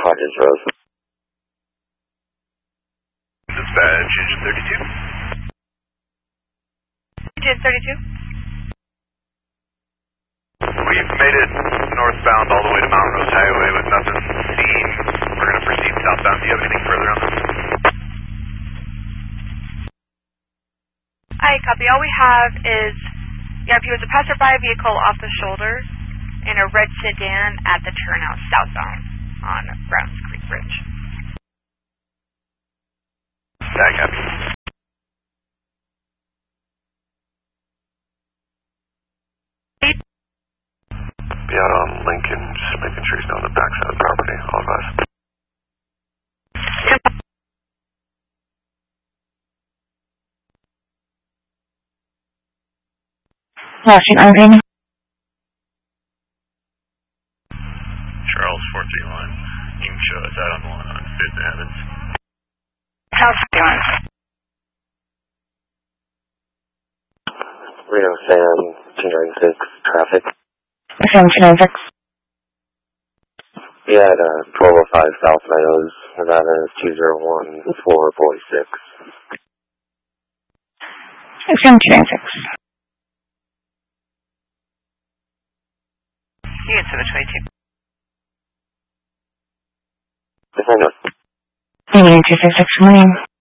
Hodges Rose. Dispatch, engine 32. Engine 32. We've made it northbound all the way to Mountain Rose Highway with nothing seen. We're going to proceed southbound. Do you have anything further on this? Hi, copy. All we have is, yeah, if you was a passerby vehicle off the shoulder in a red sedan at the turnout southbound on Browns Creek Bridge. Yeah, copy. Be out on Lincoln, just making sure he's on the backside of the property. All of us. Flashing Irving. Charles 431. You can show us out on the one on 5th and Evans. How's it going? Reno Sam 296, traffic. Sam 296. We had 1205 South Meadows, Nevada 201446. Sam 296. You get to the 22. Defender. Amy 266 from William.